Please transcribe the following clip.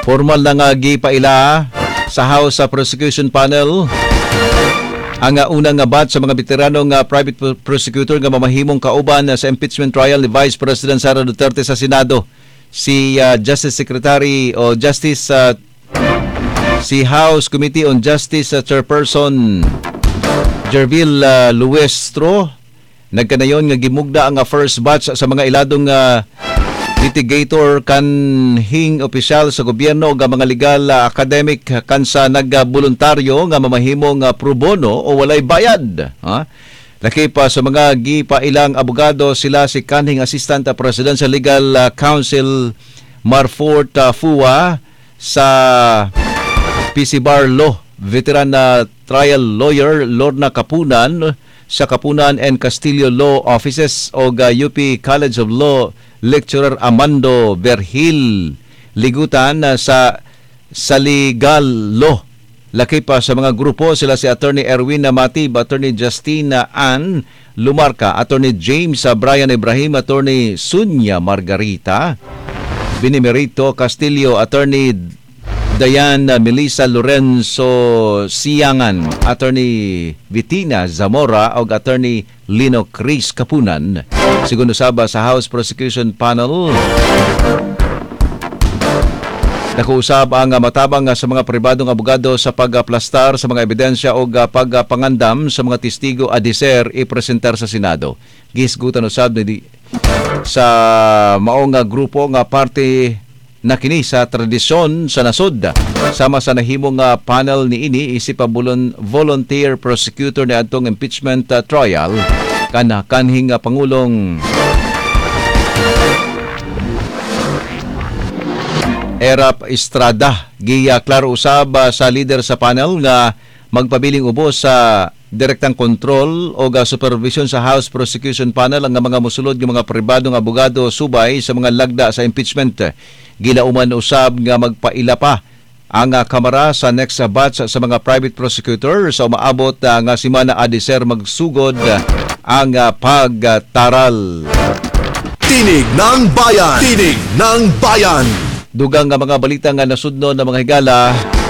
Formal na nga gipaila sa House Prosecution Panel ang unang batch sa mga veteranong private prosecutor nga mamahimong kauban sa impeachment trial ni Vice President Sara Duterte sa Senado. Si Justice Secretary o Justice si House Committee on Justice Chairperson Jervil Luestro nagkanayon nga gimugda ang first batch sa mga iladong litigator kanhing opisyal sa gobyerno nga mga legal academic kansa nagboluntaryo nga mamahimong pro bono o walay bayad. Laki pa sa mga gipailang abogado sila si kanhing Assistant Presidential Legal Counsel Marfort Fua sa PC Bar Law, veteran trial lawyer Lorna Kapunan sa Kapunan and Castillo Law Offices o UP College of Law Lecturer Amando Berhil ligutan sa Legal Law. Laki pa sa mga grupo sila si Attorney Erwin Matib, Attorney Justina Ann Lumarca, Attorney James Brian Ibrahim, Attorney Sunya Margarita Binimerito Castillo, Attorney Diane Melissa Lorenzo Siangan, Attorney Vitina Zamora o Attorney Lino Chris Kapunan. Segundo saba sa House Prosecution Panel, nakuusab ang matabang sa mga pribadong abogado sa pagplastar sa mga ebidensya o pagpangandam sa mga testigo adiser ipresentar sa Senado. Gisgutan usab sa maong grupo nga parte na kini sa tradisyon sa nasod. Sama sa nahimong panel ni ini isip volunteer prosecutor ni adtong impeachment trial kanhing Pangulong Erap Estrada. Klaro usab sa leader sa panel nga magpabiling ubos sa direktang kontrol o supervision sa House Prosecution Panel ang mga musulod ng mga pribadong abogado subay sa mga lagda sa impeachment. Gilauman usab nga magpaila pa ang Kamara sa next batch sa mga private prosecutor sa umaabot nga simana adiser magsugod ang pagtaral. Tinig ng Bayan! Tinig ng Bayan! Dugang nga mga balita nga nasudno ng mga higala